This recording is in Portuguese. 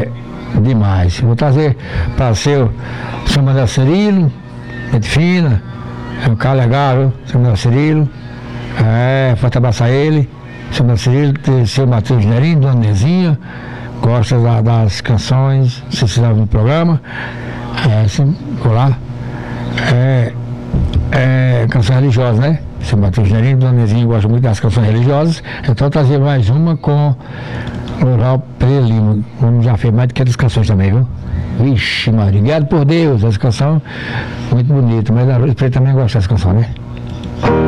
demais. Vou trazer para seu São Manuel Cirilo, gente fina, é um cara legal, viu? São Manuel Cirilo, pode abraçar ele, São Manuel Cirilo, tem seu Matheus Nerinho, Dona Nezinha, gosta das canções, se precisava do programa, assim, vou lá, canções religiosas, né? Seu Matheus Nerinho, Dona Nezinha gosta muito das canções religiosas, então trazer mais uma com Loral Pereira Lima. Vamos já fez mais do que as canções também, viu? Vixe, Maria, obrigado por Deus, essa canção muito bonita, mas a Luz Preta também gosta dessa canção, né?